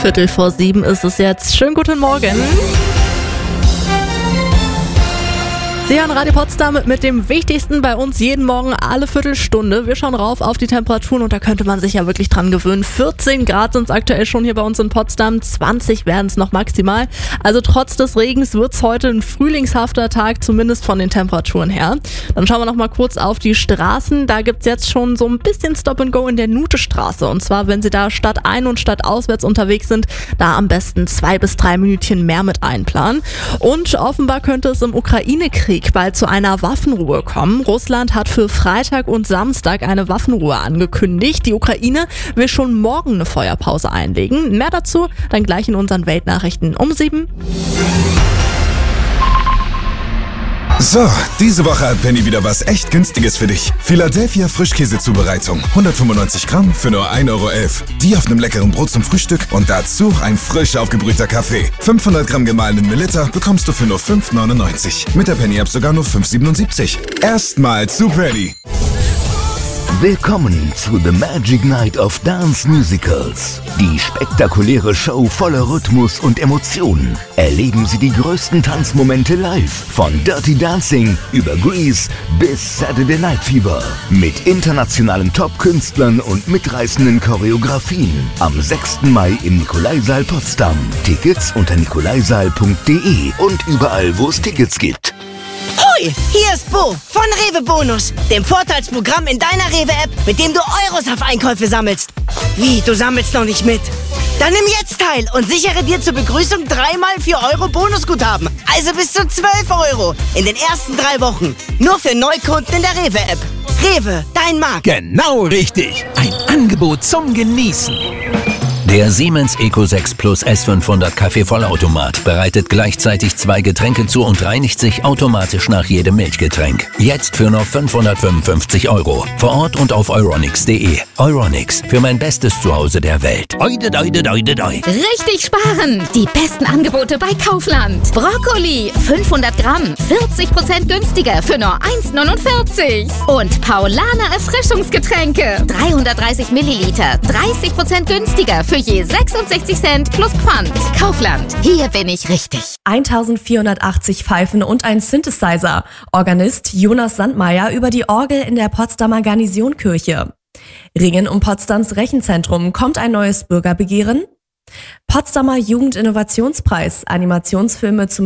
7:15 ist es jetzt. Schönen guten Morgen. Sie hören Radio Potsdam mit dem Wichtigsten bei uns jeden Morgen alle Viertelstunde. Wir schauen rauf auf die Temperaturen und da könnte man sich ja wirklich dran gewöhnen. 14 Grad sind es aktuell schon hier bei uns in Potsdam, 20 werden es noch maximal. Also trotz des Regens wird es heute ein frühlingshafter Tag, zumindest von den Temperaturen her. Dann schauen wir noch mal kurz auf die Straßen. Da gibt es jetzt schon so ein bisschen Stop and Go in der Nutestraße. Und zwar, wenn Sie da stadtein- und stadtauswärts unterwegs sind, da am besten 2 bis 3 Minütchen mehr mit einplanen. Und offenbar könnte es im Ukraine-Krieg bald zu einer Waffenruhe kommen. Russland hat für Freitag und Samstag eine Waffenruhe angekündigt. Die Ukraine will schon morgen eine Feuerpause einlegen. Mehr dazu dann gleich in unseren Weltnachrichten um 7. So, diese Woche hat Penny wieder was echt Günstiges für dich. Philadelphia Frischkäsezubereitung. 195 Gramm für nur 1,11 €. Die auf einem leckeren Brot zum Frühstück und dazu ein frisch aufgebrühter Kaffee. 500 Gramm gemahlenen Melitta bekommst du für nur 5,99. Mit der Penny-App sogar nur 5,77. Erstmal zu Penny. Willkommen zu The Magic Night of Dance Musicals. Die spektakuläre Show voller Rhythmus und Emotionen. Erleben Sie die größten Tanzmomente live. Von Dirty Dancing über Grease bis Saturday Night Fever. Mit internationalen Top-Künstlern und mitreißenden Choreografien. Am 6. Mai im Nikolaisaal Potsdam. Tickets unter nikolaisaal.de und überall, wo es Tickets gibt. Hoi, hier ist Bo von Rewe Bonus, dem Vorteilsprogramm in deiner Rewe-App, mit dem du Euros auf Einkäufe sammelst. Wie, du sammelst noch nicht mit? Dann nimm jetzt teil und sichere dir zur Begrüßung 3x 4 € Bonusguthaben. Also bis zu 12 € in den ersten 3 Wochen. Nur für Neukunden in der Rewe-App. Rewe, dein Markt. Genau richtig. Ein Angebot zum Genießen. Der Siemens Eco 6 Plus S500 Kaffeevollautomat bereitet gleichzeitig 2 Getränke zu und reinigt sich automatisch nach jedem Milchgetränk. Jetzt für nur 555 €. Vor Ort und auf euronics.de. Euronics, für mein bestes Zuhause der Welt. Oide, oide, oide, oide. Richtig sparen! Die besten Angebote bei Kaufland. Brokkoli, 500 Gramm, 40% günstiger für nur 1,49. Und Paulaner Erfrischungsgetränke, 330 Milliliter, 30% günstiger für je 66 Cent plus Pfand. Kaufland, hier bin ich richtig. 1480 Pfeifen und ein Synthesizer. Organist Jonas Sandmeier über die Orgel in der Potsdamer Garnisonkirche. Ringen um Potsdams Rechenzentrum. Kommt ein neues Bürgerbegehren? Potsdamer Jugendinnovationspreis. Animationsfilme zum